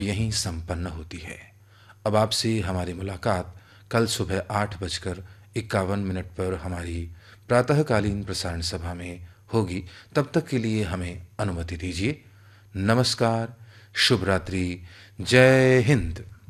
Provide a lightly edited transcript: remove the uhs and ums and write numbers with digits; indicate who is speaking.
Speaker 1: यहीं संपन्न होती है। अब आपसे हमारी मुलाकात कल सुबह 8:51 पर हमारी प्रातःकालीन प्रसारण सभा में होगी। तब तक के लिए हमें अनुमति दीजिए। नमस्कार, शुभ रात्रि, जय हिंद।